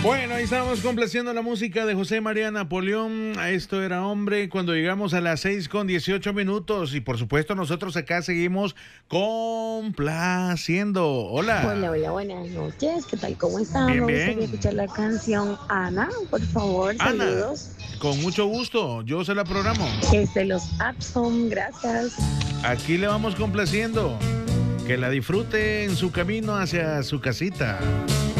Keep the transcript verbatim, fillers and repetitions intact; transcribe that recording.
Bueno, ahí estábamos complaciendo la música de José María Napoleón. Esto era Hombre, cuando llegamos a las seis con dieciocho minutos. Y por supuesto, nosotros acá seguimos complaciendo. Hola. Hola, hola, buenas noches. ¿Qué tal? ¿Cómo están? Bien, Me bien. gustaría escuchar la canción Ana, por favor. Ana, Saludos. con mucho gusto. Yo se la programo. Es de los Absom, gracias. Aquí le vamos complaciendo. Que la disfrute en su camino hacia su casita.